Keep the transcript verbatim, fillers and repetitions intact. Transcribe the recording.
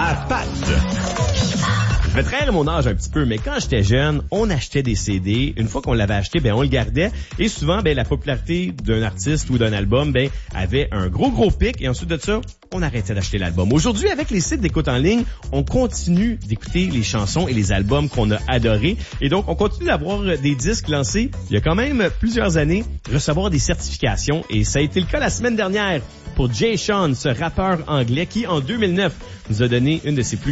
à Pat. Je vais trahir mon âge un petit peu, mais quand j'étais jeune, on achetait des C D. Une fois qu'on l'avait acheté, ben on le gardait. Et souvent, ben la popularité d'un artiste ou d'un album, ben avait un gros gros pic. Et ensuite de ça, on arrêtait d'acheter l'album. Aujourd'hui, avec les sites d'écoute en ligne, on continue d'écouter les chansons et les albums qu'on a adorés. Et donc, on continue d'avoir des disques lancés il y a quand même plusieurs années, recevoir des certifications. Et ça a été le cas la semaine dernière pour Jay Sean, ce rappeur anglais qui, en deux mille neuf, nous a donné une de ses plus